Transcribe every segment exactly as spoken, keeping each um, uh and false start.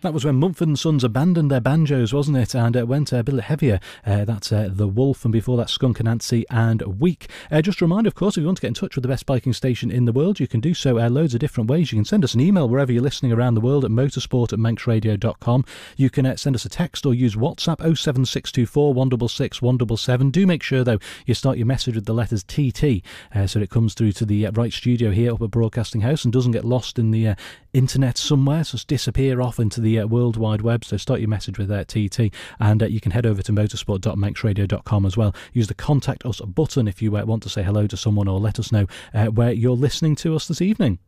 That was when Mumford and Sons abandoned their banjos, wasn't it? And uh, went uh, a bit heavier. Uh, that's uh, The Wolf, and before that, Skunk Anansi and Weak. Uh, just a reminder, of course, if you want to get in touch with the best biking station in the world, you can do so uh, loads of different ways. You can send us an email wherever you're listening around the world at motorsport at manx radio dot com. You can uh, send us a text or use WhatsApp oh seven six two four, one six six, one seven seven. Do make sure, though, you start your message with the letters T T uh, so it comes through to the uh, right studio here up at Broadcasting House and doesn't get lost in the uh, internet somewhere, so just disappear off into the uh, World Wide Web. So start your message with uh, T T, and uh, you can head over to motorsport dot manx radio dot com as well. Use the Contact Us button if you uh, want to say hello to someone or let us know uh, where you're listening to us this evening.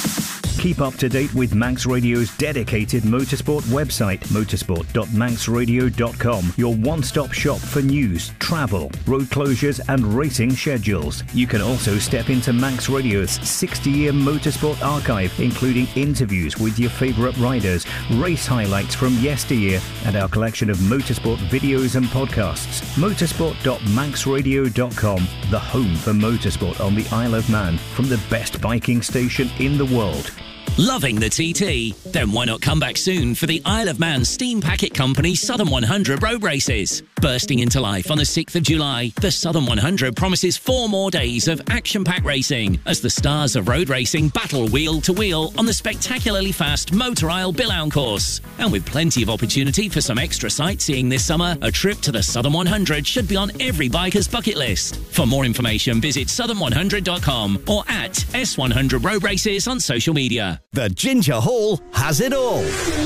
Keep up to date with Manx Radio's dedicated motorsport website, motorsport dot manx radio dot com, your one-stop shop for news, travel, road closures and racing schedules. You can also step into Manx Radio's sixty-year motorsport archive, including interviews with your favourite riders, race highlights from yesteryear, and our collection of motorsport videos and podcasts. motorsport dot manx radio dot com, the home for motorsport on the Isle of Man, from the best biking station in the world. Loving the T T? Then why not come back soon for the Isle of Man Steam Packet Company Southern one hundred road races? Bursting into life on the sixth of July, the Southern one hundred promises four more days of action-packed racing as the stars of road racing battle wheel to wheel on the spectacularly fast Motor Isle Billown course. And with plenty of opportunity for some extra sightseeing this summer, a trip to the Southern one hundred should be on every biker's bucket list. For more information, visit southern one hundred dot com or at S one hundred Road Races on social media. The Ginger Hall has it all.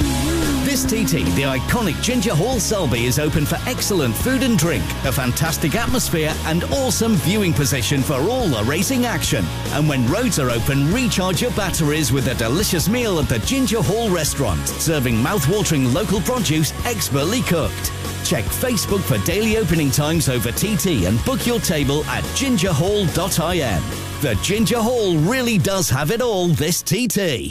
This T T, the iconic Ginger Hall Selby, is open for excellent food and drink, a fantastic atmosphere and awesome viewing position for all the racing action. And when roads are open, recharge your batteries with a delicious meal at the Ginger Hall restaurant, serving mouth-watering local produce expertly cooked. Check Facebook for daily opening times over T T and book your table at ginger hall dot I N. The Ginger Hall really does have it all this T T.